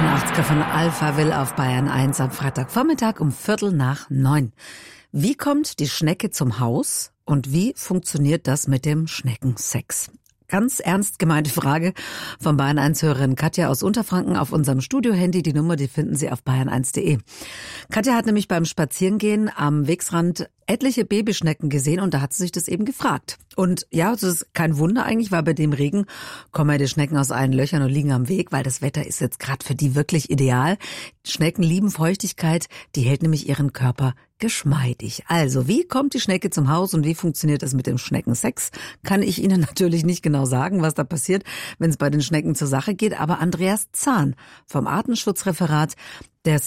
88er von Alphaville auf Bayern 1 am Freitagvormittag um 8:45. Wie kommt die Schnecke zum Haus und wie funktioniert das mit dem Schneckensex? Ganz ernst gemeinte Frage von Bayern 1-Hörerin Katja aus Unterfranken auf unserem Studiohandy. Die Nummer, die finden Sie auf bayern1.de. Katja hat nämlich beim Spazierengehen am Wegsrand etliche Babyschnecken gesehen und da hat sie sich das eben gefragt. Und ja, das ist kein Wunder eigentlich, weil bei dem Regen kommen ja die Schnecken aus allen Löchern und liegen am Weg, weil das Wetter ist jetzt gerade für die wirklich ideal. Schnecken lieben Feuchtigkeit, die hält nämlich ihren Körper geschmeidig. Also, wie kommt die Schnecke zum Haus und wie funktioniert das mit dem Schneckensex? Kann ich Ihnen natürlich nicht genau sagen, was da passiert, wenn es bei den Schnecken zur Sache geht, aber Andreas Zahn vom Artenschutzreferat des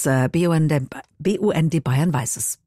BUND Bayern weiß es.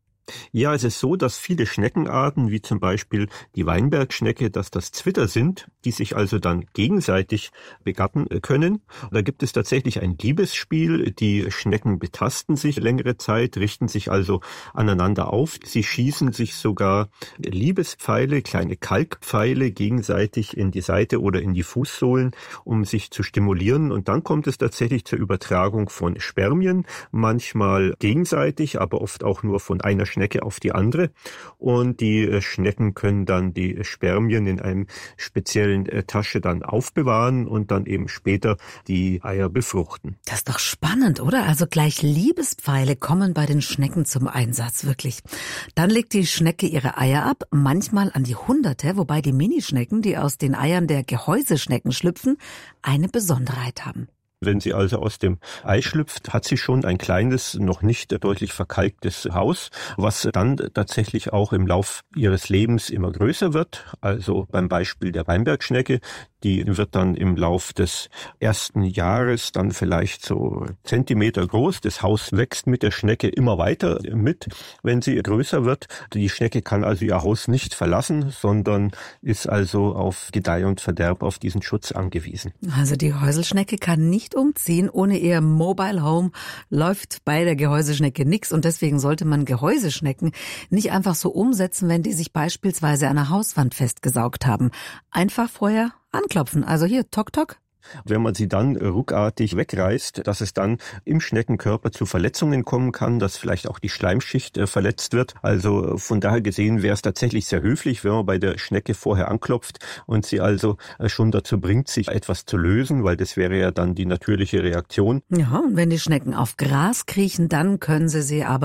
Ja, es ist so, dass viele Schneckenarten, wie zum Beispiel die Weinbergschnecke, dass das Zwitter sind, die sich also dann gegenseitig begatten können. Da gibt es tatsächlich ein Liebesspiel. Die Schnecken betasten sich längere Zeit, richten sich also aneinander auf. Sie schießen sich sogar Liebespfeile, kleine Kalkpfeile gegenseitig in die Seite oder in die Fußsohlen, um sich zu stimulieren. Und dann kommt es tatsächlich zur Übertragung von Spermien, manchmal gegenseitig, aber oft auch nur von einer Schnecke auf die andere, und die Schnecken können dann die Spermien in einem speziellen Tasche dann aufbewahren und dann eben später die Eier befruchten. Das ist doch spannend, oder? Also gleich Liebespfeile kommen bei den Schnecken zum Einsatz, wirklich. Dann legt die Schnecke ihre Eier ab, manchmal an die Hunderte, wobei die Minischnecken, die aus den Eiern der Gehäuseschnecken schlüpfen, eine Besonderheit haben. Wenn sie also aus dem Ei schlüpft, hat sie schon ein kleines, noch nicht deutlich verkalktes Haus, was dann tatsächlich auch im Lauf ihres Lebens immer größer wird. Also beim Beispiel der Weinbergschnecke, die wird dann im Lauf des ersten Jahres dann vielleicht so Zentimeter groß. Das Haus wächst mit der Schnecke immer weiter mit, wenn sie größer wird. Die Schnecke kann also ihr Haus nicht verlassen, sondern ist also auf Gedeih und Verderb auf diesen Schutz angewiesen. Also die Häuselschnecke kann nicht umziehen. Ohne ihr Mobile Home läuft bei der Gehäuseschnecke nichts. Und deswegen sollte man Gehäuseschnecken nicht einfach so umsetzen, wenn die sich beispielsweise an der Hauswand festgesaugt haben. Einfach vorher anklopfen. Also hier, tock, tock. Wenn man sie dann ruckartig wegreißt, dass es dann im Schneckenkörper zu Verletzungen kommen kann, dass vielleicht auch die Schleimschicht verletzt wird. Also von daher gesehen wäre es tatsächlich sehr höflich, wenn man bei der Schnecke vorher anklopft und sie also schon dazu bringt, sich etwas zu lösen, weil das wäre ja dann die natürliche Reaktion. Ja, und wenn die Schnecken auf Gras kriechen, dann können sie aber